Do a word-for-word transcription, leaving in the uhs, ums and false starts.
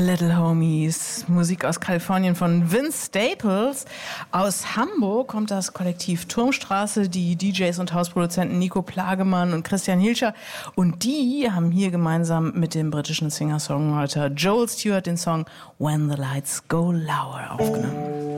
Little Homies, Musik aus Kalifornien von Vince Staples. Aus Hamburg kommt das Kollektiv Turmstraße, die D Js und Hausproduzenten Nico Plagemann und Christian Hilscher. Und die haben hier gemeinsam mit dem britischen Singer-Songwriter Joel Stewart den Song When the Lights Go Lower aufgenommen.